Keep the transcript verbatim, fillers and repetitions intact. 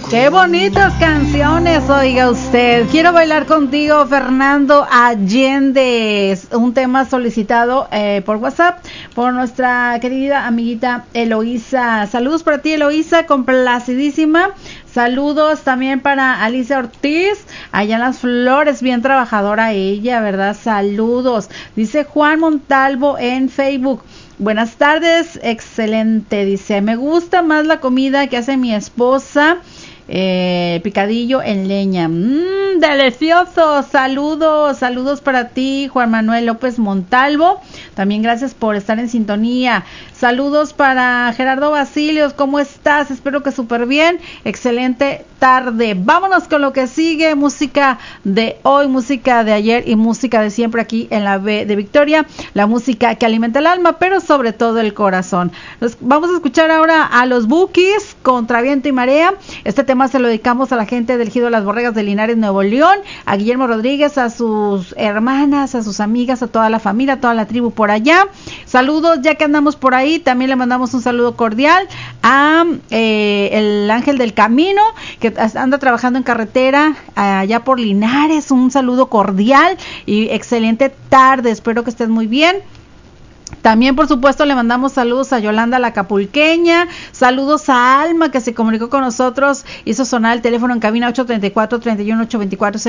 Qué bonitas canciones, oiga usted. Quiero bailar contigo, Fernando Allende. Un tema solicitado eh, por WhatsApp por nuestra querida amiguita Eloísa. Saludos para ti, Eloísa, complacidísima. Saludos también para Alicia Ortiz, allá en Las Flores, bien trabajadora ella, ¿verdad? Saludos. Dice Juan Montalvo en Facebook. Buenas tardes, excelente, dice. Me gusta más la comida que hace mi esposa. Eh, picadillo en leña, mmm, delicioso. Saludos, saludos para ti, Juan Manuel López Montalvo. También gracias por estar en sintonía. Saludos para Gerardo Basilios, ¿cómo estás? Espero que súper bien. Excelente tarde. Vámonos con lo que sigue. Música de hoy, música de ayer y música de siempre aquí en la B de Victoria. La música que alimenta el alma, pero sobre todo el corazón. Nos vamos a escuchar ahora a los Bukis, Contra Viento y Marea. Este tema se lo dedicamos a la gente del Ejido Las Borregas de Linares, Nuevo León, a Guillermo Rodríguez, a sus hermanas, a sus amigas, a toda la familia, a toda la tribu por allá. Saludos, ya que andamos por ahí, también le mandamos un saludo cordial a eh, el Ángel del Camino, que anda trabajando en carretera allá por Linares. Un saludo cordial y excelente tarde, espero que estés muy bien. También, por supuesto, le mandamos saludos a Yolanda la Acapulqueña, saludos a Alma, que se comunicó con nosotros, hizo sonar el teléfono en cabina ocho tres cuatro, tres uno, ocho dos cuatro.